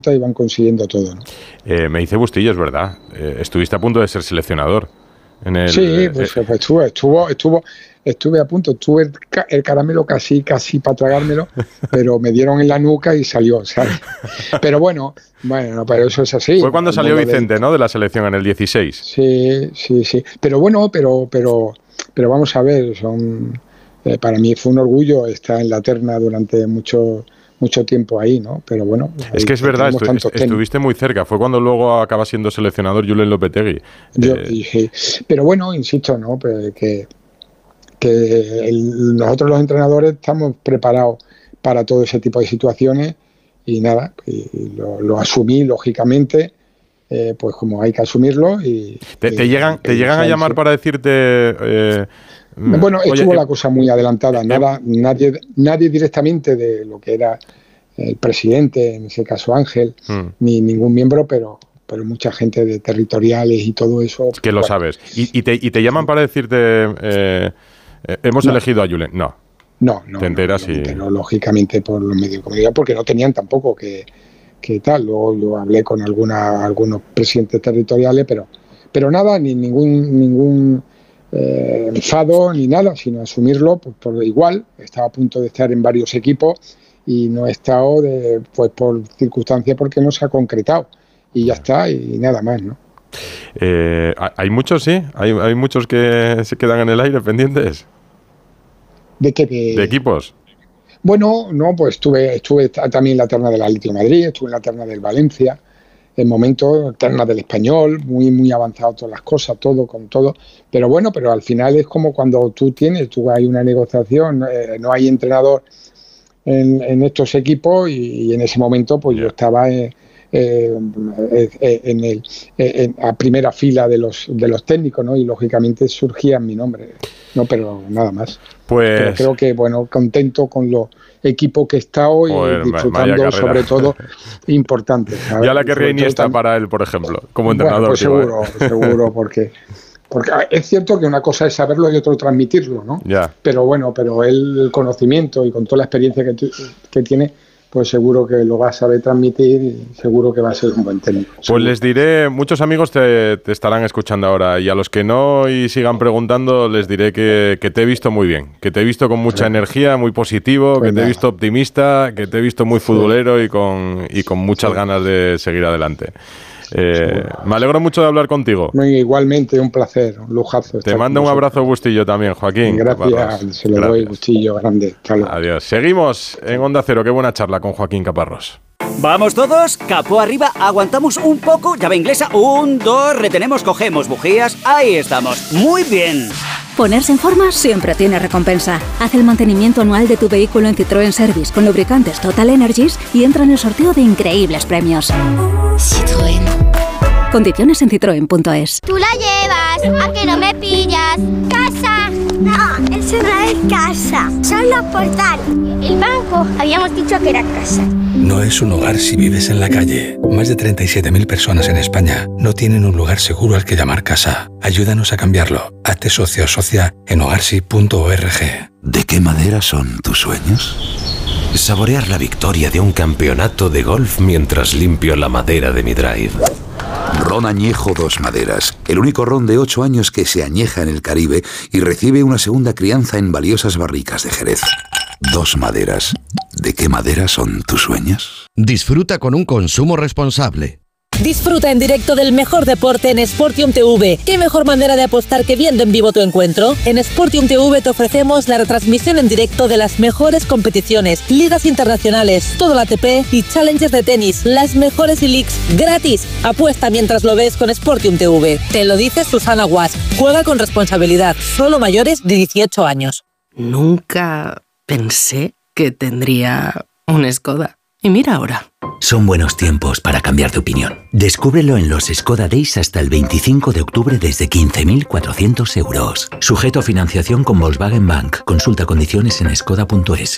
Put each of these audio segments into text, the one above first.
y van consiguiendo todo, ¿no? Me dice Bustillo, es verdad, estuviste a punto de ser seleccionador. Sí, pues estuve a punto, tuve el caramelo casi para tragármelo, pero me dieron en la nuca y salió, ¿sabes? Pero bueno, pero eso es así. Fue cuando salió Vicente, ¿no? De la selección en el 16. Sí. Pero bueno, pero vamos a ver, para mí fue un orgullo estar en la terna durante mucho tiempo ahí, ¿no? Pero bueno... Es que es verdad, estuviste muy cerca. Fue cuando luego acaba siendo seleccionador Julen Lopetegui. Sí. Pero bueno, insisto, ¿no? Nosotros los entrenadores estamos preparados para todo ese tipo de situaciones y nada, lo asumí lógicamente, pues como hay que asumirlo. ¿Te llegan a llamar para decirte... Bueno, estuvo la cosa muy adelantada. Nadie directamente de lo que era el presidente, en ese caso Ángel, ni ningún miembro, pero mucha gente de territoriales y todo eso. Que lo sabes. ¿Y te llaman para decirte hemos elegido a Julen? No. ¿Te enteras? No, lógicamente por los medios de comunicación, porque no tenían tampoco que tal. Luego yo hablé con algunos presidentes territoriales, pero nada, ni ningún enfado ni nada, sino asumirlo por igual. Estaba a punto de estar en varios equipos y no he estado pues por circunstancias porque no se ha concretado y ya está, y nada más, ¿no? ¿Hay muchos, sí? ¿Hay muchos que se quedan en el aire pendientes? ¿De qué? ¿De equipos? Bueno, no, pues estuve también en la terna del Atlético de Madrid, estuve en la terna del Valencia, en momentos terna del Español, muy avanzado todas las cosas, todo con todo, pero bueno, pero al final es como cuando tú hay una negociación, no hay entrenador en estos equipos y en ese momento pues yo estaba a primera fila de los técnicos, ¿no? Y lógicamente surgía mi nombre, no, pero nada más. Pues pero creo que bueno, contento con los equipos que he estado y disfrutando, sobre todo, importante, ¿sabes? Ya la querría Iniesta para él, por ejemplo, como entrenador. Bueno, pues seguro, porque es cierto que una cosa es saberlo y otro transmitirlo, ¿no? Ya. Pero bueno, el conocimiento y con toda la experiencia que tiene, pues seguro que lo va a saber transmitir y seguro que va a ser un buen técnico. Pues seguro. les diré, muchos amigos te estarán escuchando ahora, y a los que no y sigan preguntando les diré que te he visto muy bien, que te he visto con mucha energía, muy positivo, pues que te he visto optimista, que te he visto muy futbolero y con muchas ganas de seguir adelante. Me alegro mucho de hablar contigo. Igualmente, un placer, un lujazo. Te mando un abrazo, Bustillo, también, Joaquín. Gracias, Caparrós. Se lo doy, Bustillo, grande. Adiós. Seguimos en Onda Cero. Qué buena charla con Joaquín Caparrós. Vamos todos, capó arriba, aguantamos un poco, llave inglesa, 1, 2, retenemos, cogemos bujías, ahí estamos, muy bien. Ponerse en forma siempre tiene recompensa. Haz el mantenimiento anual de tu vehículo en Citroën Service con lubricantes Total Energies y entra en el sorteo de increíbles premios. Citroën. Condiciones en citroen.es. Tú la llevas, ¿a que no me pillas? ¡Casa! No, eso no es casa, son los portales. El banco, habíamos dicho que era casa. No es un hogar si vives en la calle. Más de 37.000 personas en España no tienen un lugar seguro al que llamar casa. Ayúdanos a cambiarlo. Hazte socio o socia en hogarsi.org. ¿De qué madera son tus sueños? Saborear la victoria de un campeonato de golf mientras limpio la madera de mi drive. Ron Añejo Dos Maderas, el único ron de 8 años que se añeja en el Caribe y recibe una segunda crianza en valiosas barricas de Jerez. Dos Maderas. ¿De qué madera son tus sueños? Disfruta con un consumo responsable. Disfruta en directo del mejor deporte en Sportium TV. ¿Qué mejor manera de apostar que viendo en vivo tu encuentro? En Sportium TV te ofrecemos la retransmisión en directo de las mejores competiciones, ligas internacionales, todo el ATP y challenges de tenis, las mejores e-leagues, gratis. Apuesta mientras lo ves con Sportium TV. Te lo dice Susana Guas. Juega con responsabilidad. Solo mayores de 18 años. Nunca pensé que tendría un Skoda. Y mira ahora. Son buenos tiempos para cambiar de opinión. Descúbrelo en los Skoda Days hasta el 25 de octubre desde 15.400 euros. Sujeto a financiación con Volkswagen Bank. Consulta condiciones en skoda.es.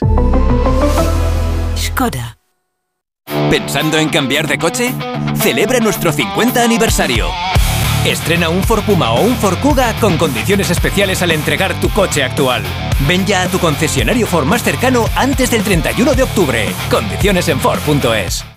Skoda. ¿Pensando en cambiar de coche? Celebra nuestro 50 aniversario. Estrena un Ford Puma o un Ford Kuga con condiciones especiales al entregar tu coche actual. Ven ya a tu concesionario Ford más cercano antes del 31 de octubre. Condiciones en Ford.es.